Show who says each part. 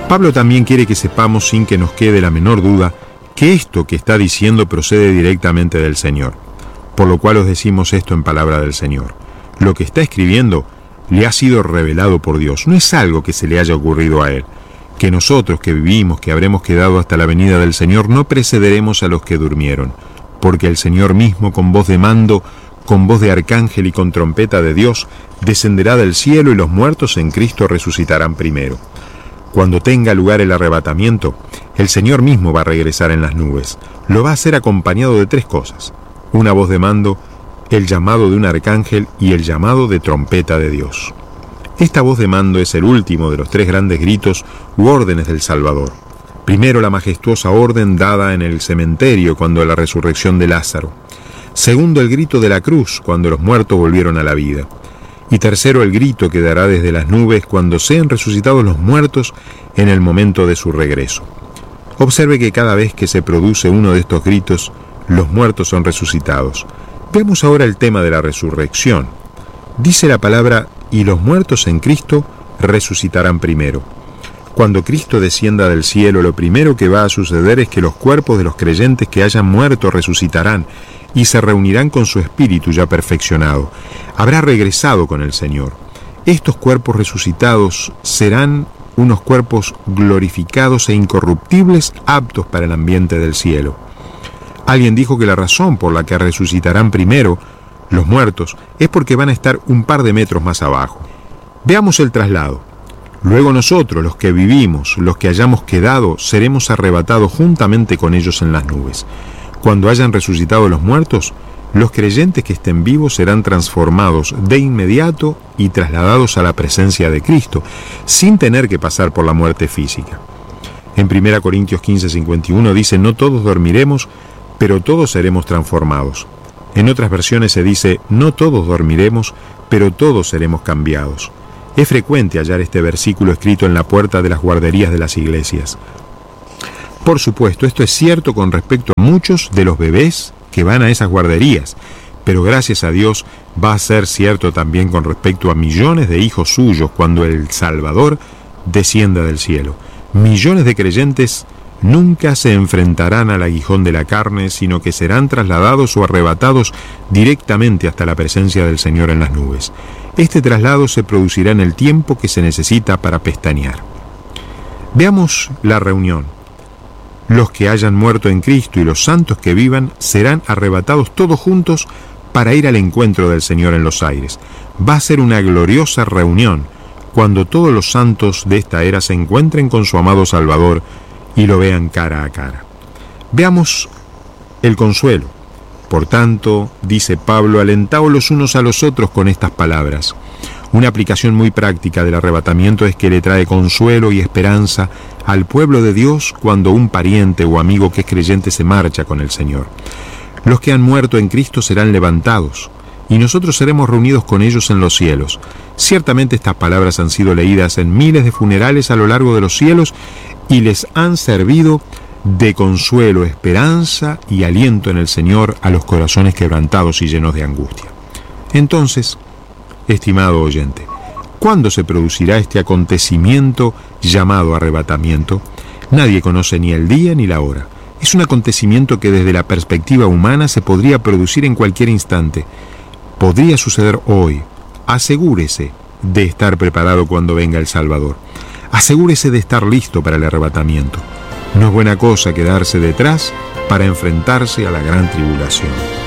Speaker 1: Pablo también quiere que sepamos, sin que nos quede la menor duda, que esto que está diciendo procede directamente del Señor, por lo cual os decimos esto en palabra del Señor. Lo que está escribiendo le ha sido revelado por Dios, no es algo que se le haya ocurrido a él. Que nosotros que vivimos, que habremos quedado hasta la venida del Señor, no precederemos a los que durmieron, porque el Señor mismo, con voz de mando, con voz de arcángel y con trompeta de Dios, descenderá del cielo y los muertos en Cristo resucitarán primero. Cuando tenga lugar el arrebatamiento, el Señor mismo va a regresar en las nubes. Lo va a hacer acompañado de 3 cosas: una voz de mando, el llamado de un arcángel y el llamado de trompeta de Dios. Esta voz de mando es el último de los 3 grandes gritos u órdenes del Salvador. Primero, la majestuosa orden dada en el cementerio cuando la resurrección de Lázaro. Segundo, el grito de la cruz cuando los muertos volvieron a la vida. Y tercero, el grito que dará desde las nubes cuando sean resucitados los muertos en el momento de su regreso. Observe que cada vez que se produce uno de estos gritos, los muertos son resucitados. Veamos ahora el tema de la resurrección. Dice la palabra: y los muertos en Cristo resucitarán primero. Cuando Cristo descienda del cielo, lo primero que va a suceder es que los cuerpos de los creyentes que hayan muerto resucitarán y se reunirán con su espíritu ya perfeccionado. Habrá regresado con el Señor. Estos cuerpos resucitados serán unos cuerpos glorificados e incorruptibles, aptos para el ambiente del cielo. Alguien dijo que la razón por la que resucitarán primero los muertos es porque van a estar un par de metros más abajo. Veamos el traslado. Luego nosotros, los que vivimos, los que hayamos quedado, seremos arrebatados juntamente con ellos en las nubes. Cuando hayan resucitado los muertos, los creyentes que estén vivos serán transformados de inmediato y trasladados a la presencia de Cristo, sin tener que pasar por la muerte física. En 1 Corintios 15:51 dice: no todos dormiremos, pero todos seremos transformados. En otras versiones se dice: no todos dormiremos, pero todos seremos cambiados. Es frecuente hallar este versículo escrito en la puerta de las guarderías de las iglesias. Por supuesto, esto es cierto con respecto a muchos de los bebés que van a esas guarderías, pero gracias a Dios va a ser cierto también con respecto a millones de hijos suyos cuando el Salvador descienda del cielo. Millones de creyentes nunca se enfrentarán al aguijón de la carne, sino que serán trasladados o arrebatados directamente hasta la presencia del Señor en las nubes. Este traslado se producirá en el tiempo que se necesita para pestañear. Veamos la reunión. Los que hayan muerto en Cristo y los santos que vivan serán arrebatados todos juntos para ir al encuentro del Señor en los aires. Va a ser una gloriosa reunión cuando todos los santos de esta era se encuentren con su amado Salvador y lo vean cara a cara. Veamos el consuelo. Por tanto, dice Pablo, alentaos los unos a los otros con estas palabras. Una aplicación muy práctica del arrebatamiento es que le trae consuelo y esperanza al pueblo de Dios cuando un pariente o amigo que es creyente se marcha con el Señor. Los que han muerto en Cristo serán levantados y nosotros seremos reunidos con ellos en los cielos. Ciertamente estas palabras han sido leídas en miles de funerales a lo largo de los cielos y les han servido de consuelo, esperanza y aliento en el Señor a los corazones quebrantados y llenos de angustia. Entonces, estimado oyente, ¿cuándo se producirá este acontecimiento llamado arrebatamiento? Nadie conoce ni el día ni la hora. Es un acontecimiento que desde la perspectiva humana se podría producir en cualquier instante. Podría suceder hoy. Asegúrese de estar preparado cuando venga el Salvador. Asegúrese de estar listo para el arrebatamiento. No es buena cosa quedarse detrás para enfrentarse a la gran tribulación.